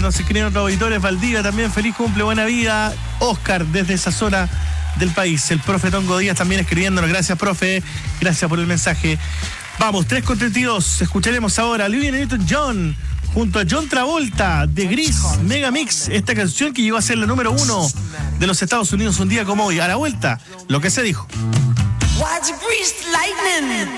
nos escribieron los auditores. Valdivia también, feliz cumple, buena vida. Oscar, desde esa zona del país. El profe Tongo Díaz también escribiéndonos. Gracias, profe. Gracias por el mensaje. Vamos, 3:32. Escucharemos ahora a Olivia Newton-John junto a John Travolta de Gris Mega Mix. Esta canción que llegó a ser la número 1 de los Estados Unidos un día como hoy. A la vuelta, lo que se dijo.